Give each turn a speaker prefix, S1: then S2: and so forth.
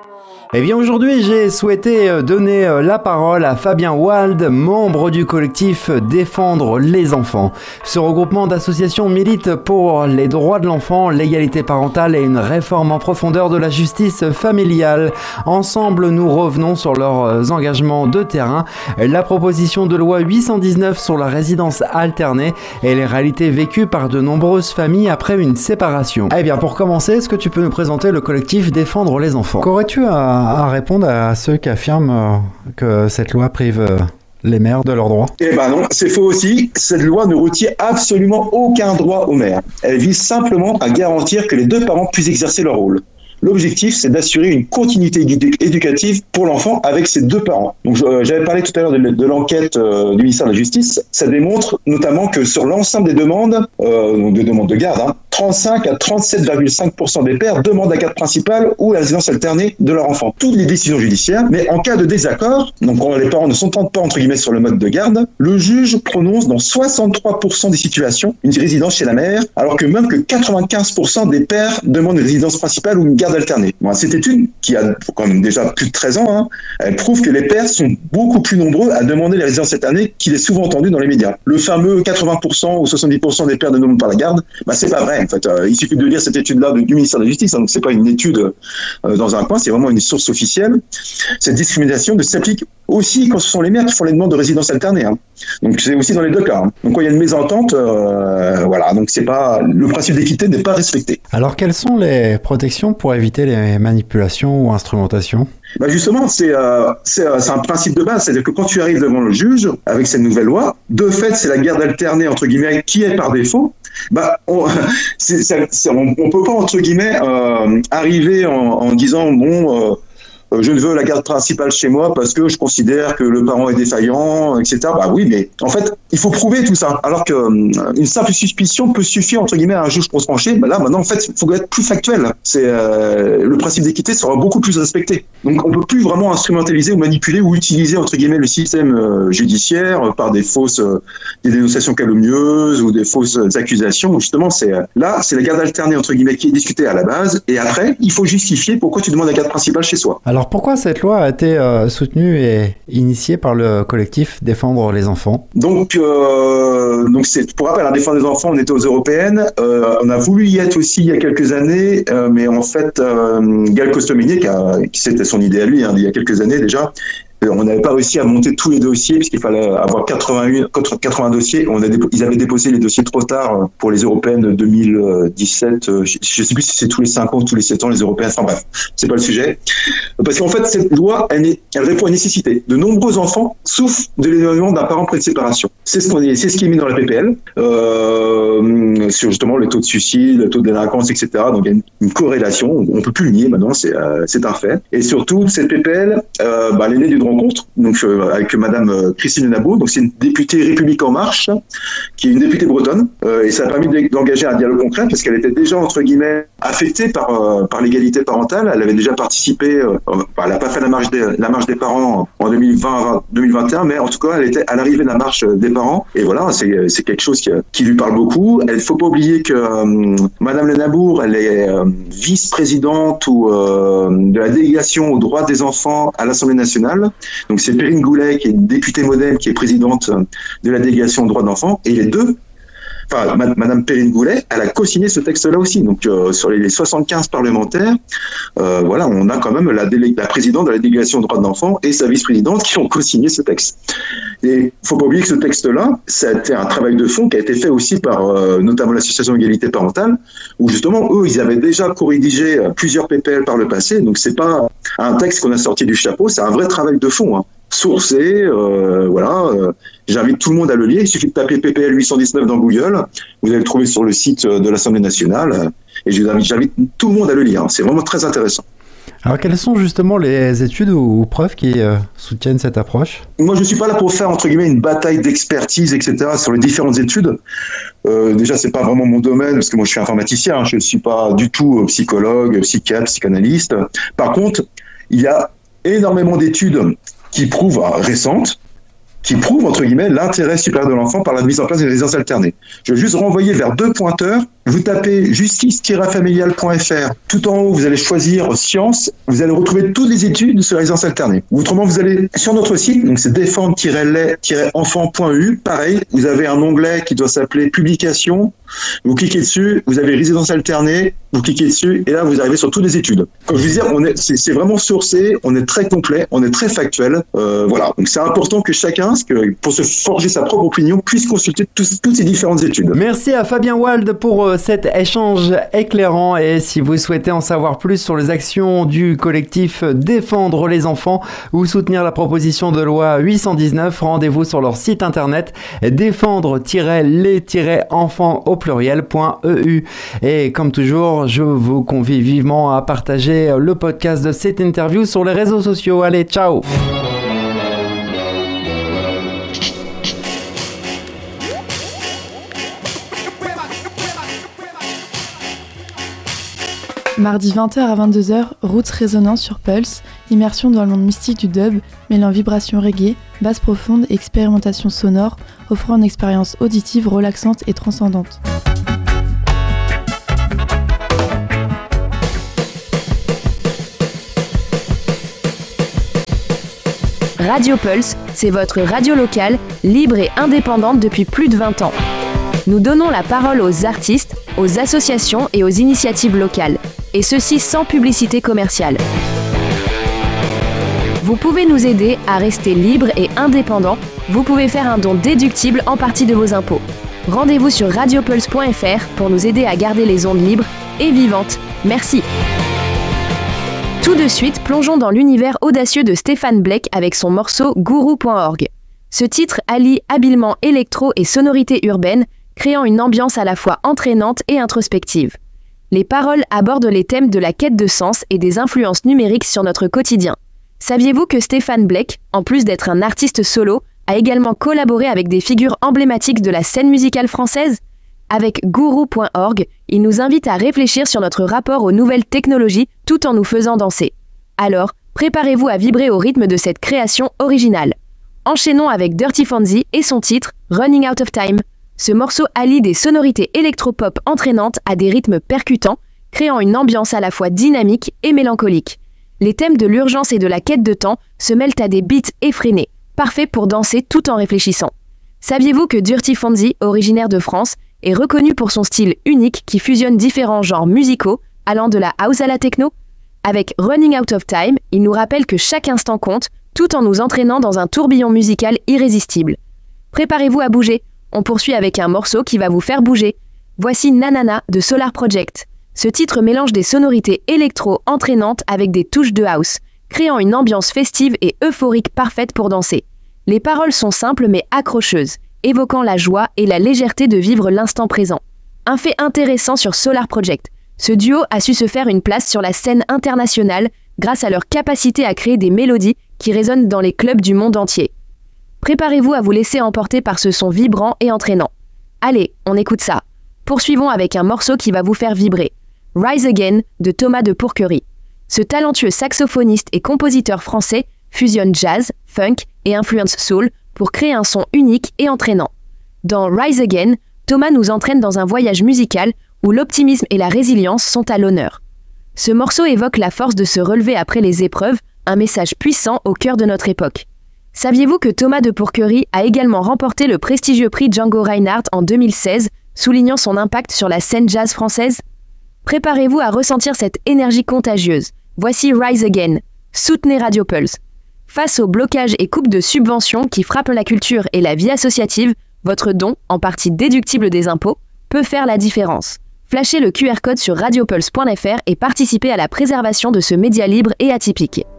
S1: Eh bien aujourd'hui j'ai souhaité donner la parole à Fabien Wald, membre du collectif Défendre les enfants. Ce regroupement d'associations milite pour les droits de l'enfant, l'égalité parentale et une réforme en profondeur de la justice familiale. Ensemble nous revenons sur leurs engagements de terrain, la proposition de loi 819 sur la résidence alternée et les réalités vécues par de nombreuses familles après une séparation. Eh bien pour commencer, est-ce que tu peux nous présenter le collectif Défendre les enfants ? Qu'aurais-tu à répondre à ceux qui affirment que cette loi prive les mères de leurs droits?
S2: Eh ben non, c'est faux aussi. Cette loi ne retire absolument aucun droit aux mères. Elle vise simplement à garantir que les deux parents puissent exercer leur rôle. L'objectif, c'est d'assurer une continuité éducative pour l'enfant avec ses deux parents. Donc, j'avais parlé tout à l'heure de l'enquête du ministère de la Justice. Ça démontre notamment que sur l'ensemble des demandes, donc des demandes de garde, 35 à 37,5% des pères demandent la garde principale ou la résidence alternée de leur enfant. Toutes les décisions judiciaires, mais en cas de désaccord, donc quand les parents ne s'entendent pas entre guillemets sur le mode de garde, le juge prononce dans 63% des situations une résidence chez la mère, alors que même que 95% des pères demandent une résidence principale ou une garde alternée. Bon, cette étude, qui a quand même déjà plus de 13 ans, elle prouve que les pères sont beaucoup plus nombreux à demander les résidences alternées qu'il est souvent entendu dans les médias. Le fameux 80% ou 70% des pères ne demandent pas la garde, c'est pas vrai. En fait, il suffit de lire cette étude-là du ministère de la Justice, donc c'est pas une étude dans un coin, c'est vraiment une source officielle. Cette discrimination s'applique aussi quand ce sont les mères qui font les demandes de résidence alternée. Donc c'est aussi dans les deux cas. Donc quand il y a une mésentente, voilà, donc c'est pas, le principe d'équité n'est pas respecté.
S1: Alors quelles sont les protections pour éviter les manipulations ou instrumentations ?
S2: Justement, c'est un principe de base, c'est-à-dire que quand tu arrives devant le juge avec cette nouvelle loi, de fait, c'est la garde alternée entre guillemets qui est par défaut. On peut pas entre guillemets arriver en disant je ne veux la garde principale chez moi parce que je considère que le parent est défaillant, etc. Oui, mais en fait, il faut prouver tout ça. Alors qu'une simple suspicion peut suffire, entre guillemets, à un juge pour se pencher. Là, maintenant, en fait, il faut être plus factuel. Le principe d'équité sera beaucoup plus respecté. Donc, on ne peut plus vraiment instrumentaliser ou manipuler ou utiliser, entre guillemets, le système judiciaire par des dénonciations calomnieuses ou des fausses accusations. Justement, c'est la garde alternée, entre guillemets, qui est discutée à la base. Et après, il faut justifier pourquoi tu demandes la garde principale chez soi.
S1: Alors pourquoi cette loi a été soutenue et initiée par le collectif Défendre les enfants ?
S2: Donc c'est, pour rappel, Défendre les enfants, on était aux européennes. On a voulu y être aussi il y a quelques années, mais en fait, Gaël Costominier, qui c'était son idée à lui, il y a quelques années déjà, on n'avait pas réussi à monter tous les dossiers puisqu'il fallait avoir 80 dossiers. Ils avaient déposé les dossiers trop tard pour les européennes de 2017. Je ne sais plus si c'est tous les 5 ans ou tous les 7 ans les européennes. Enfin bref, c'est pas le sujet. Parce qu'en fait, cette loi, elle répond à une nécessité. De nombreux enfants souffrent de l'éloignement d'un parent près de séparation. C'est ce qui est mis dans la PPL sur justement le taux de suicide, le taux de délinquance, etc. Donc il y a une corrélation. On peut plus le nier maintenant, c'est un fait. Et surtout, cette PPL, elle est née d'une rencontre, donc avec Madame Christine Nabou, donc c'est une députée République en Marche, qui est une députée bretonne, et ça a permis d'engager un dialogue concret parce qu'elle était déjà entre guillemets affectée par l'égalité parentale. Elle avait déjà participé, elle n'a pas fait la marche des parents en 2020-2021, mais en tout cas elle était à l'arrivée de la marche des parents. Et voilà, c'est quelque chose qui lui parle beaucoup. Il faut pas oublier que Madame Le Nabour, elle est vice-présidente de la délégation aux droits des enfants à l'Assemblée nationale. Donc c'est Perrine Goulet qui est députée modèle, qui est présidente de la délégation aux droits d'enfants, et les deux, Madame Perrine Goulet, elle a co-signé ce texte-là aussi. Donc sur les 75 parlementaires, on a quand même la présidente de la délégation aux droits de l'enfant et sa vice-présidente qui ont co-signé ce texte. Et il ne faut pas oublier que ce texte-là, ça a été un travail de fond qui a été fait aussi par notamment l'association Égalité Parentale, où justement, eux, ils avaient déjà co-rédigé plusieurs PPL par le passé. Donc c'est pas un texte qu'on a sorti du chapeau, c'est un vrai travail de fond, sourcé, j'invite tout le monde à le lire. Il suffit de taper PPL 819 dans Google, vous allez le trouver sur le site de l'Assemblée nationale, et j'invite tout le monde à le lire, c'est vraiment très intéressant.
S1: Alors quelles sont justement les études ou preuves qui soutiennent cette approche ?
S2: Moi je ne suis pas là pour faire entre guillemets une bataille d'expertise, etc. sur les différentes études. Déjà c'est pas vraiment mon domaine parce que moi je suis informaticien, je ne suis pas du tout psychologue, psychiatre, psychanalyste. Par contre, il y a énormément d'études qui prouvent, récentes, qui prouve, entre guillemets, l'intérêt supérieur de l'enfant par la mise en place d'une résidence alternée. Je vais juste renvoyer vers 2 pointeurs. Vous tapez justice-familiale.fr. Tout en haut, vous allez choisir sciences. Vous allez retrouver toutes les études sur la résidence alternée. Autrement, vous allez sur notre site, donc c'est défendre-les-enfants.eu. Pareil, vous avez un onglet qui doit s'appeler publications. Vous cliquez dessus, vous avez résidence alternée, vous cliquez dessus, et là, vous arrivez sur toutes les études. Comme je vous disais, c'est vraiment sourcé, on est très complet, on est très factuel. Voilà. Donc, c'est important que chacun, pour se forger sa propre opinion, puisse consulter toutes ces différentes études.
S1: Merci à Fabien Wald pour cet échange éclairant. Et si vous souhaitez en savoir plus sur les actions du collectif Défendre les enfants ou soutenir la proposition de loi 819, rendez-vous sur leur site internet défendre-les-enfants au pluriel.eu. Et comme toujours, je vous convie vivement à partager le podcast de cette interview sur les réseaux sociaux. Allez, ciao!
S3: Mardi 20h à 22h, Roots Résonance sur Pulse, immersion dans le monde mystique du dub, mêlant vibrations reggae, basse profonde et expérimentation sonore, offrant une expérience auditive relaxante et transcendante.
S4: Radio Pulse, c'est votre radio locale, libre et indépendante depuis plus de 20 ans. Nous donnons la parole aux artistes, aux associations et aux initiatives locales, et ceci sans publicité commerciale. Vous pouvez nous aider à rester libre et indépendant. Vous pouvez faire un don déductible en partie de vos impôts. Rendez-vous sur radiopulse.fr pour nous aider à garder les ondes libres et vivantes. Merci. Tout de suite, plongeons dans l'univers audacieux de Stéphane Blake avec son morceau Guru.org. Ce titre allie habilement électro et sonorité urbaine, créant une ambiance à la fois entraînante et introspective. Les paroles abordent les thèmes de la quête de sens et des influences numériques sur notre quotidien. Saviez-vous que Stéphane Blake, en plus d'être un artiste solo, a également collaboré avec des figures emblématiques de la scène musicale française ? Avec Guru.org, il nous invite à réfléchir sur notre rapport aux nouvelles technologies tout en nous faisant danser. Alors, préparez-vous à vibrer au rythme de cette création originale. Enchaînons avec Dirty Fonzie et son titre Running Out of Time. Ce morceau allie des sonorités électropop entraînantes à des rythmes percutants, créant une ambiance à la fois dynamique et mélancolique. Les thèmes de l'urgence et de la quête de temps se mêlent à des beats effrénés, parfaits pour danser tout en réfléchissant. Saviez-vous que Dirty Fonzie, originaire de France, est reconnu pour son style unique qui fusionne différents genres musicaux, allant de la house à la techno ? Avec Running Out of Time, il nous rappelle que chaque instant compte, tout en nous entraînant dans un tourbillon musical irrésistible. Préparez-vous à bouger, on poursuit avec un morceau qui va vous faire bouger. Voici Nanana de Solar Project. Ce titre mélange des sonorités électro entraînantes avec des touches de house, créant une ambiance festive et euphorique parfaite pour danser. Les paroles sont simples mais accrocheuses, évoquant la joie et la légèreté de vivre l'instant présent. Un fait intéressant sur Solar Project, ce duo a su se faire une place sur la scène internationale grâce à leur capacité à créer des mélodies qui résonnent dans les clubs du monde entier. Préparez-vous à vous laisser emporter par ce son vibrant et entraînant. Allez, on écoute ça. Poursuivons avec un morceau qui va vous faire vibrer. Rise Again de Thomas de Pourquerie. Ce talentueux saxophoniste et compositeur français fusionne jazz, funk et influence soul pour créer un son unique et entraînant. Dans Rise Again, Thomas nous entraîne dans un voyage musical où l'optimisme et la résilience sont à l'honneur. Ce morceau évoque la force de se relever après les épreuves, un message puissant au cœur de notre époque. Saviez-vous que Thomas de Pourquerie a également remporté le prestigieux prix Django Reinhardt en 2016, soulignant son impact sur la scène jazz française ? Préparez-vous à ressentir cette énergie contagieuse. Voici Rise Again. Soutenez Radio Pulse. Face aux blocages et coupes de subventions qui frappent la culture et la vie associative, votre don, en partie déductible des impôts, peut faire la différence. Flashez le QR code sur radiopulse.fr et participez à la préservation de ce média libre et atypique.